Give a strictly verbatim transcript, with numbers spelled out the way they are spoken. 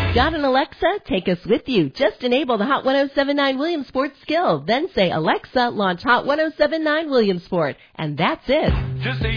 Got an Alexa? Take us with you. Just enable the Hot ten seventy-nine Williamsport skill. Then say, Alexa, launch Hot ten seventy-nine Williamsport. And that's it. Just say